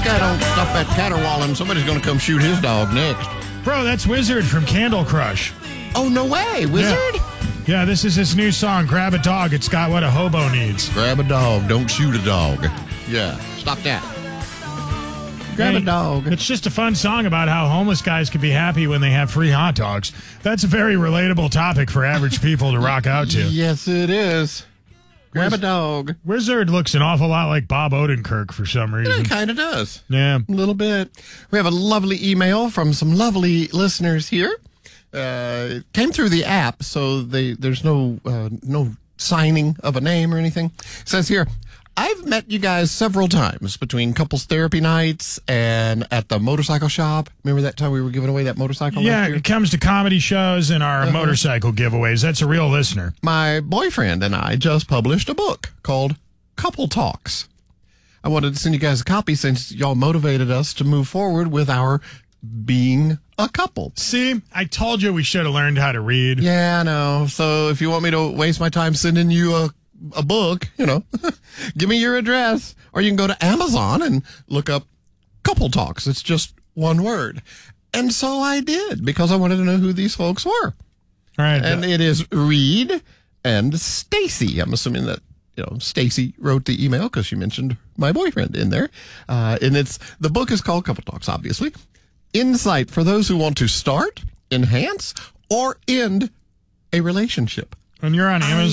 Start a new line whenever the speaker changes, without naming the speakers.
guy don't stop that caterwauling, somebody's going to come shoot his dog next.
Bro, that's Wizard from Candle Crush.
Oh, no way. Wizard?
Yeah, this is his new song, Grab a Dog. It's got what a hobo needs.
Grab a dog. Don't shoot a dog. Yeah, stop that. Grab a dog.
It's just a fun song about how homeless guys can be happy when they have free hot dogs. That's a very relatable topic for average people to rock out to.
Yes, it is. Grab a dog.
Wizard looks an awful lot like Bob Odenkirk for some reason.
It kind of does.
Yeah.
A little bit. We have a lovely email from some lovely listeners here. It came through the app, so there's no signing of a name or anything. It says here, I've met you guys several times between couples therapy nights and at the motorcycle shop. Remember that time we were giving away that motorcycle?
Yeah,
last year?
it comes to comedy shows and our motorcycle giveaways. That's a real listener.
My boyfriend and I just published a book called Couple Talks. I wanted to send you guys a copy since y'all motivated us to move forward with our being a couple.
See, I told you we should have learned how to read.
Yeah, I know. So if you want me to waste my time sending you a book, give me your address, or you can go to Amazon and look up Couple Talks. It's just one word. And so I did, because I wanted to know who these folks were.
All right.
And it is Reed and Stacy. I'm assuming that, Stacy wrote the email because she mentioned my boyfriend in there. And the book is called Couple Talks, obviously. Insight for those who want to start, enhance, or end a relationship.
When you're on Amazon.